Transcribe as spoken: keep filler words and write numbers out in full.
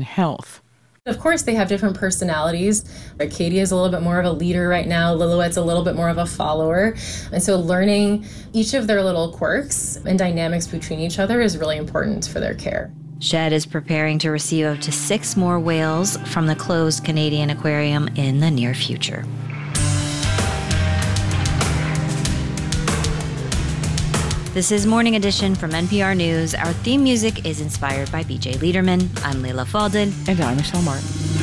health. Of course, they have different personalities. Arcadia is a little bit more of a leader right now. Lillooet's a little bit more of a follower. And so learning each of their little quirks and dynamics between each other is really important for their care. Shedd is preparing to receive up to six more whales from the closed Canadian aquarium in the near future. This is Morning Edition from N P R News. Our theme music is inspired by B J Liederman. I'm Leila Fadel. And I'm Michelle Martin.